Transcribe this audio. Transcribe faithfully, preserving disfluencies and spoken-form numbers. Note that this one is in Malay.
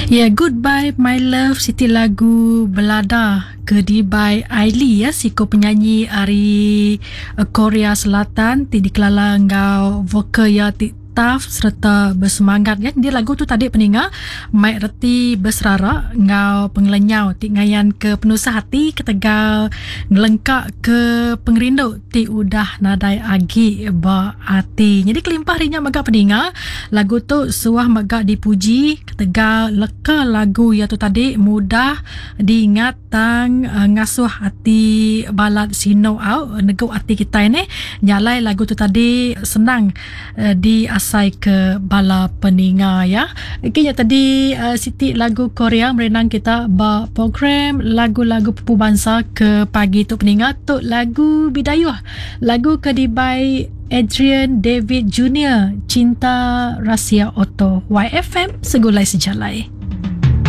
Ya, yeah, Goodbye My Love Siti lagu Belada Kedibai Aili ya, siko penyanyi dari uh, Korea Selatan ti dikelala ngau vokal ya ti tough serta bersemangat ya. Dia lagu tu tadi peninga Mai reti berserara ngau pengelenyau ti ngayan ke penusa hati ketegal ngelengkak ke pengerindu ti udah nadai agi ba hati. Jadi kelimpah rinya magak peninga lagu tu suah magak dipuji ketegal leka lagu ya tu tadi mudah diingat tang uh, ngasuh hati balad sino au nego hati kita ini nyalai lagu tu tadi senang uh, di asai ke bala peninga ya. Kini tadi uh, Siti lagu Korea merenang kita ba program lagu-lagu pupu bangsa ke pagi tu peninga tu lagu Bidayuh, lagu Kedibai Adrian David Junior Cinta Rahsia Auto Y F M Segulai Sejalai.